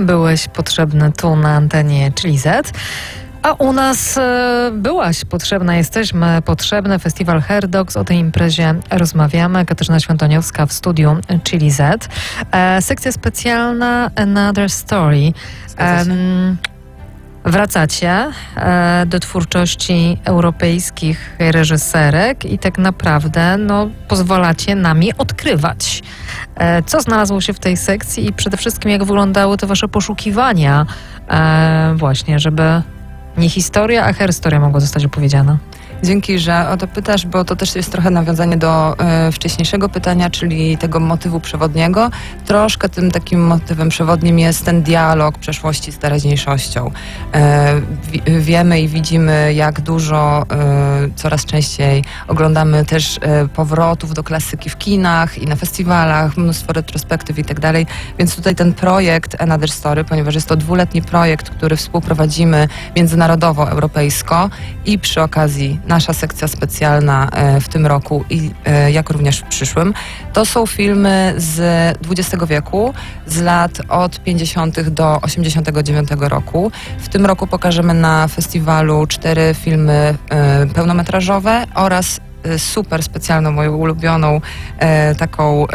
byłeś potrzebny tu na antenie Chili Z. A u nas byłaś potrzebna, jesteśmy potrzebne. Festiwal Herdogs, o tej imprezie rozmawiamy. Katarzyna Świątoniowska w studiu Chili Z. Sekcja specjalna Another Story. Wracacie do twórczości europejskich reżyserek i tak naprawdę pozwalacie nami odkrywać, co znalazło się w tej sekcji i przede wszystkim jak wyglądały te wasze poszukiwania właśnie, żeby nie historia, a herstoria mogła zostać opowiedziana. Dzięki, że o to pytasz, bo to też jest trochę nawiązanie do wcześniejszego pytania, czyli tego motywu przewodniego. Troszkę tym takim motywem przewodnim jest ten dialog przeszłości z teraźniejszością. Wiemy i widzimy, jak dużo, coraz częściej oglądamy też powrotów do klasyki w kinach i na festiwalach, mnóstwo retrospektyw i tak dalej. Więc tutaj ten projekt Another Story, ponieważ jest to 2-letni projekt, który współprowadzimy międzynarodowo, europejsko i przy okazji nasza sekcja specjalna w tym roku i jak również w przyszłym. To są filmy z XX wieku, z lat od 50. do 89 roku. W tym roku pokażemy na festiwalu 4 filmy pełnometrażowe oraz super specjalną, moją ulubioną taką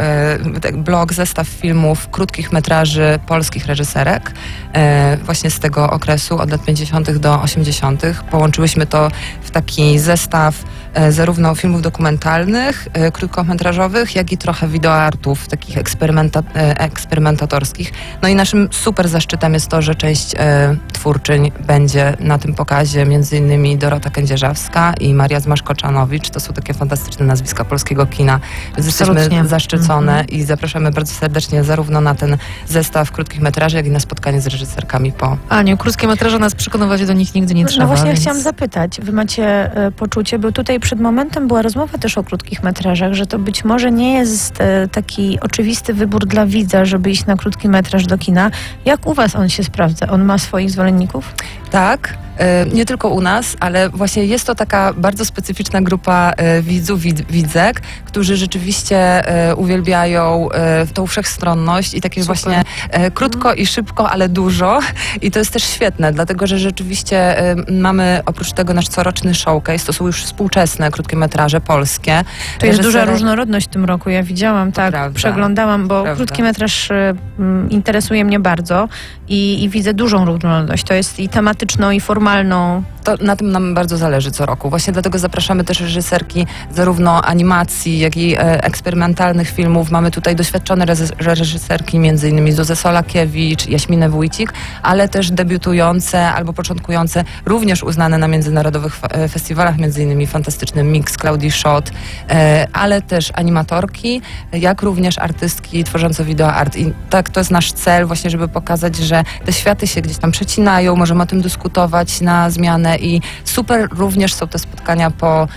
blog, zestaw filmów, krótkich metraży polskich reżyserek właśnie z tego okresu od lat 50. do 80. Połączyłyśmy to w taki zestaw zarówno filmów dokumentalnych, krótkometrażowych, jak i trochę wideoartów takich eksperymentatorskich. No i naszym super zaszczytem jest to, że część twórczyń będzie na tym pokazie, między innymi Dorota Kędzierzawska i Maria Zmaszko-Czanowicz. To są takie fantastyczne nazwiska polskiego kina. Więc jesteśmy zaszczycone i zapraszamy bardzo serdecznie zarówno na ten zestaw krótkich metraży, jak i na spotkanie z reżyserkami po... Aniu, krótkie metraże nas przekonywać do nich nigdy nie trzeba. No właśnie chciałam zapytać. Wy macie poczucie, bo tutaj przed momentem była rozmowa też o krótkich metrażach, że to być może nie jest taki oczywisty wybór dla widza, żeby iść na krótki metraż do kina. Jak u was on się sprawdza? On ma swoich zwolenników? Tak. Nie tylko u nas, ale właśnie jest to taka bardzo specyficzna grupa widzów, widzek, którzy rzeczywiście uwielbiają tą wszechstronność i takie właśnie krótko i szybko, ale dużo. I to jest też świetne, dlatego że rzeczywiście mamy oprócz tego nasz coroczny showcase, to są już współczesne krótkie metraże polskie. To jest duża różnorodność w tym roku, ja widziałam, tak, prawda, przeglądałam, bo krótki metraż interesuje mnie bardzo i widzę dużą różnorodność. To jest i tematyczną, i formalną. To na tym nam bardzo zależy co roku. Właśnie dlatego zapraszamy też reżyserki zarówno animacji, jak i eksperymentalnych filmów. Mamy tutaj doświadczone reżyserki, między innymi Zuzę Solakiewicz, Jaśminę Wójcik, ale też debiutujące albo początkujące, również uznane na międzynarodowych festiwalach, między innymi fantastyczny Mix Klaudii Schott, ale też animatorki, jak również artystki tworzące wideoart. I tak to jest nasz cel właśnie, żeby pokazać, że te światy się gdzieś tam przecinają, możemy o tym dyskutować na zmianę i super również są te spotkania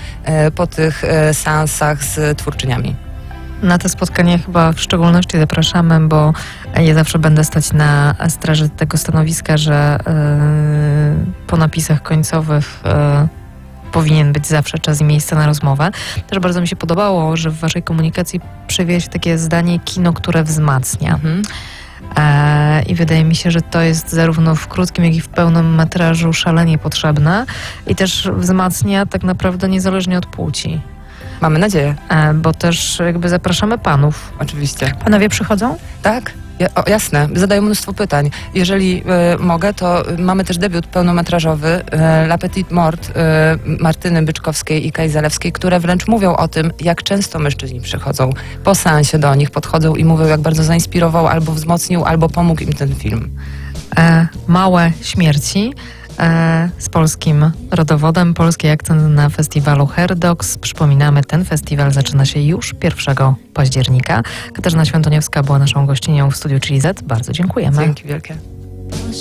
po tych seansach z twórczyniami. Na te spotkania chyba w szczególności zapraszamy, bo ja zawsze będę stać na straży tego stanowiska, że po napisach końcowych powinien być zawsze czas i miejsce na rozmowę. Też bardzo mi się podobało, że w waszej komunikacji przewija się takie zdanie kino, które wzmacnia. I wydaje mi się, że to jest zarówno w krótkim, jak i w pełnym metrażu szalenie potrzebne i też wzmacnia tak naprawdę niezależnie od płci. Mamy nadzieję. Bo też jakby zapraszamy panów. Oczywiście. Panowie przychodzą? Tak. Jasne, zadają mnóstwo pytań. Jeżeli mogę, to mamy też debiut pełnometrażowy La Petite Mort Martyny Byczkowskiej i Kai Zalewskiej, które wręcz mówią o tym, jak często mężczyźni przychodzą po seansie do nich, podchodzą i mówią, jak bardzo zainspirował, albo wzmocnił, albo pomógł im ten film. Małe śmierci z polskim rodowodem, polski akcent na festiwalu Herdogs. Przypominamy, ten festiwal zaczyna się już 1 października. Katarzyna Świątoniowska była naszą gościnią w studiu Chili Z. Bardzo dziękujemy. Dzięki wielkie.